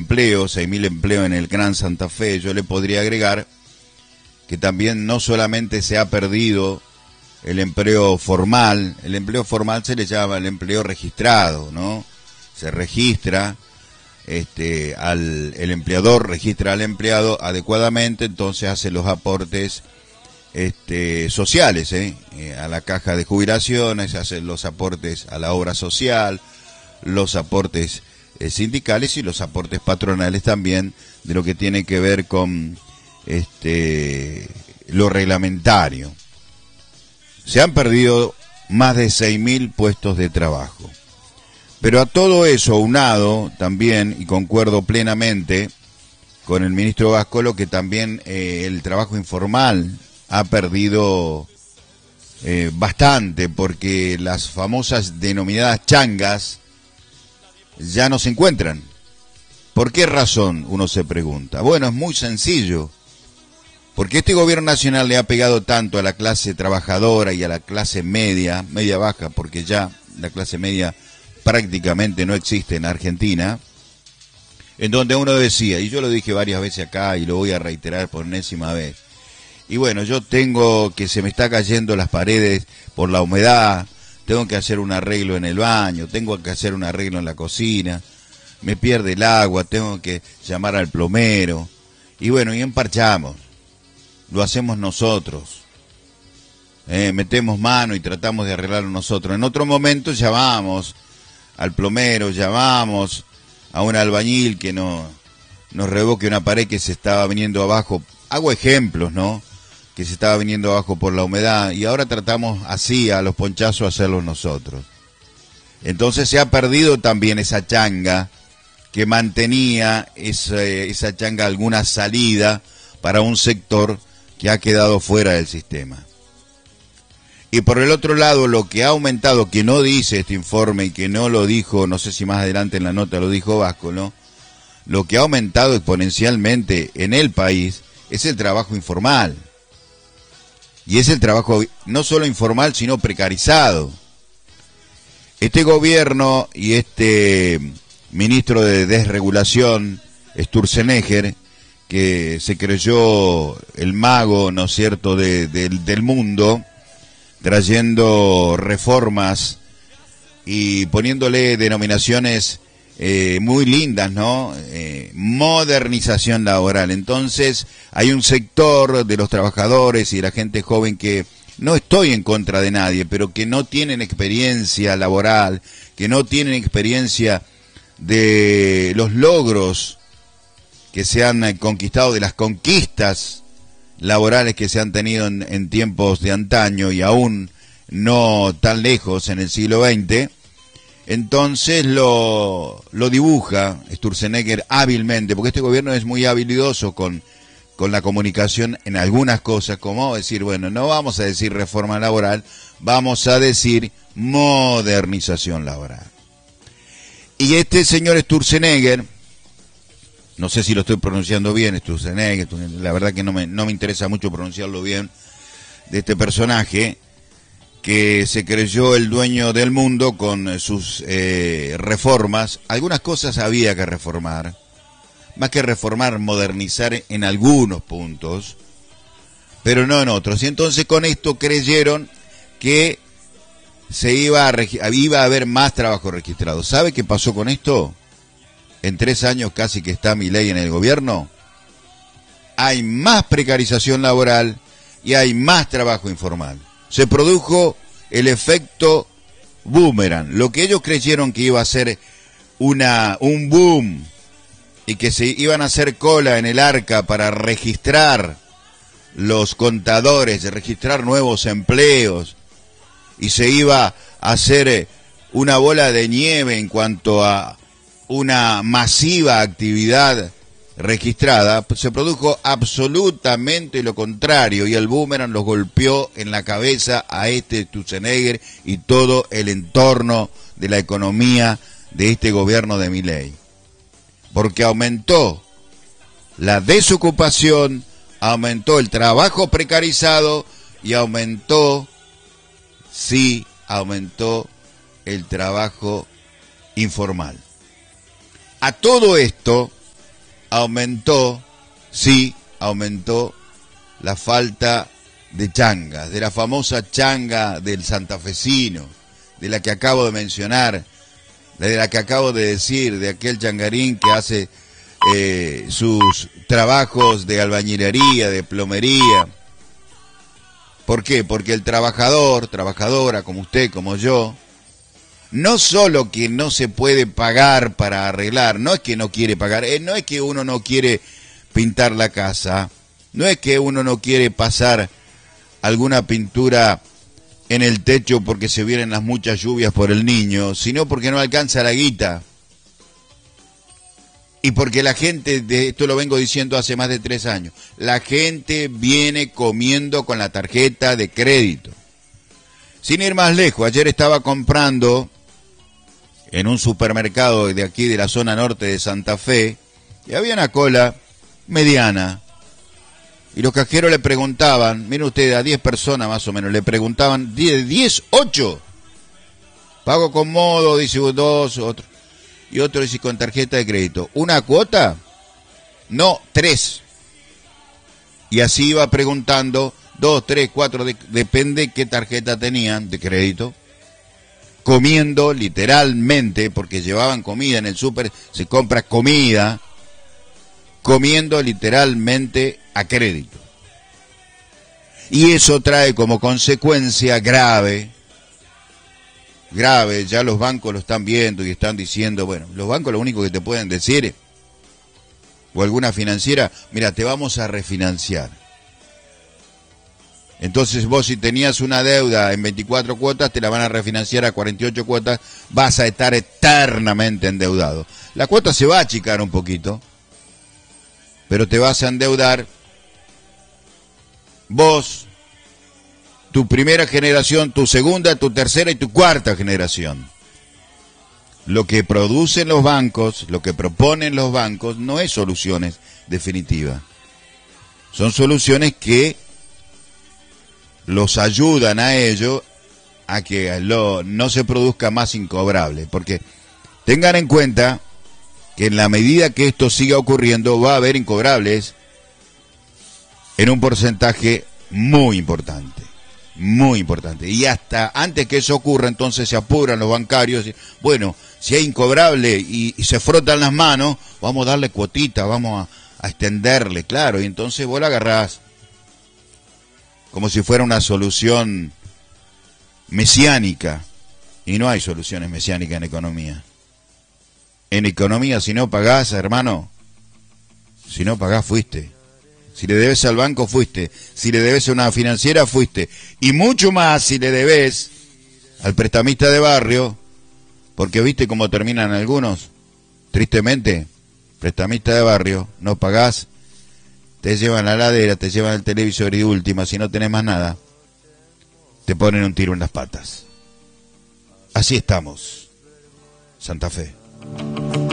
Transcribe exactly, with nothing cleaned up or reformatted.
empleos, seis mil empleos en el Gran Santa Fe. Yo le podría agregar que también no solamente se ha perdido el empleo formal, el empleo formal se le llama el empleo registrado, ¿no? Se registra, este, al, el empleador registra al empleado adecuadamente, entonces hace los aportes este, sociales, ¿eh? Eh, a la caja de jubilaciones, hace los aportes a la obra social, los aportes eh, sindicales y los aportes patronales también, de lo que tiene que ver con este, lo reglamentario. Se han perdido más de seis mil puestos de trabajo. Pero a todo eso unado también, y concuerdo plenamente con el ministro Báscolo, que también eh, el trabajo informal ha perdido eh, bastante, porque las famosas denominadas changas ya no se encuentran. ¿Por qué razón? Uno se pregunta. Bueno, es muy sencillo. Porque este gobierno nacional le ha pegado tanto a la clase trabajadora y a la clase media, media baja, porque ya la clase media prácticamente no existe en Argentina, en donde uno decía, y yo lo dije varias veces acá y lo voy a reiterar por enésima vez, y bueno, yo tengo que se me está cayendo las paredes por la humedad, tengo que hacer un arreglo en el baño, tengo que hacer un arreglo en la cocina, me pierde el agua, tengo que llamar al plomero, y bueno, y emparchamos. Lo hacemos nosotros, eh, metemos mano y tratamos de arreglarlo nosotros. En otro momento llamamos al plomero, llamamos a un albañil que no, nos revoque una pared que se estaba viniendo abajo. Hago ejemplos, ¿no? Que se estaba viniendo abajo por la humedad, y ahora tratamos así a los ponchazos hacerlos nosotros. Entonces se ha perdido también esa changa que mantenía esa, esa changa alguna salida para un sector que ha quedado fuera del sistema. Y por el otro lado, lo que ha aumentado, que no dice este informe y que no lo dijo, no sé si más adelante en la nota lo dijo Báscolo, lo que ha aumentado exponencialmente en el país es el trabajo informal. Y es el trabajo no solo informal, sino precarizado. Este gobierno y este ministro de Desregulación, Sturzenegger, que se creyó el mago, ¿no es cierto?, de, de, del mundo, trayendo reformas y poniéndole denominaciones eh, muy lindas, ¿no? Eh, modernización laboral. Entonces, hay un sector de los trabajadores y de la gente joven que no estoy en contra de nadie, pero que no tienen experiencia laboral, que no tienen experiencia de los logros que se han conquistado, de las conquistas laborales que se han tenido en, en tiempos de antaño y aún no tan lejos en el siglo veinte, entonces lo, lo dibuja Sturzenegger hábilmente, porque este gobierno es muy habilidoso con, con la comunicación en algunas cosas, como decir, bueno, no vamos a decir reforma laboral, vamos a decir modernización laboral. Y este señor Sturzenegger, no sé si lo estoy pronunciando bien, Sturzenegger, la verdad que no me, no me interesa mucho pronunciarlo bien, de este personaje que se creyó el dueño del mundo con sus eh, reformas. Algunas cosas había que reformar, más que reformar, modernizar en algunos puntos, pero no en otros. Y entonces con esto creyeron que se iba a, iba a haber más trabajo registrado. ¿Sabe qué pasó con esto? En tres años casi que está Milei en el gobierno, hay más precarización laboral y hay más trabajo informal. Se produjo el efecto boomerang. Lo que ellos creyeron que iba a ser una, un boom y que se iban a hacer cola en el arca para registrar los contadores, de registrar nuevos empleos, y se iba a hacer una bola de nieve en cuanto a una masiva actividad registrada, se produjo absolutamente lo contrario, y el boomerang los golpeó en la cabeza a este Sturzenegger y todo el entorno de la economía de este gobierno de Milei, porque aumentó la desocupación, aumentó el trabajo precarizado y aumentó, sí, aumentó el trabajo informal. A todo esto aumentó, sí, aumentó la falta de changas, de la famosa changa del santafesino, de la que acabo de mencionar, de la que acabo de decir, de aquel changarín que hace eh, sus trabajos de albañilería, de plomería. ¿Por qué? Porque el trabajador, trabajadora como usted, como yo, no solo que no se puede pagar para arreglar, no es que no quiere pagar, eh, no es que uno no quiere pintar la casa, no es que uno no quiere pasar alguna pintura en el techo porque se vienen las muchas lluvias por el niño, sino porque no alcanza la guita. Y porque la gente, de esto lo vengo diciendo hace más de tres años, la gente viene comiendo con la tarjeta de crédito. Sin ir más lejos, ayer estaba comprando en un supermercado de aquí de la zona norte de Santa Fe, y había una cola mediana. Y los cajeros le preguntaban, miren ustedes, a diez personas más o menos, le preguntaban, diez, ocho. Pago con modo, dice dos, otro. Y otro dice con tarjeta de crédito. ¿Una cuota? No, tres. Y así iba preguntando, dos, tres, cuatro, de, depende qué tarjeta tenían de crédito. Comiendo literalmente, porque llevaban comida en el súper, se compra comida, comiendo literalmente a crédito. Y eso trae como consecuencia grave, grave, ya los bancos lo están viendo y están diciendo, bueno, los bancos lo único que te pueden decir, o alguna financiera, mira, te vamos a refinanciar. Entonces vos si tenías una deuda en veinticuatro cuotas, te la van a refinanciar a cuarenta y ocho cuotas, vas a estar eternamente endeudado. La cuota se va a achicar un poquito, pero te vas a endeudar vos, tu primera generación, tu segunda, tu tercera y tu cuarta generación. Lo que producen los bancos, lo que proponen los bancos, no es soluciones definitivas. Son soluciones que los ayudan a ello a que lo, no se produzca más incobrable. Porque tengan en cuenta que en la medida que esto siga ocurriendo va a haber incobrables en un porcentaje muy importante, muy importante. Y hasta antes que eso ocurra, entonces se apuran los bancarios. Y, bueno, si hay incobrable y, y se frotan las manos, vamos a darle cuotita, vamos a, a extenderle, claro. Y entonces vos la agarrás como si fuera una solución mesiánica. Y no hay soluciones mesiánicas en economía. En economía, si no pagás, hermano, si no pagás, fuiste. Si le debes al banco, fuiste. Si le debes a una financiera, fuiste. Y mucho más si le debes al prestamista de barrio, porque viste cómo terminan algunos, tristemente, prestamista de barrio, no pagás, te llevan la ladera, te llevan el televisor y última, si no tenés más nada, te ponen un tiro en las patas. Así estamos, Santa Fe.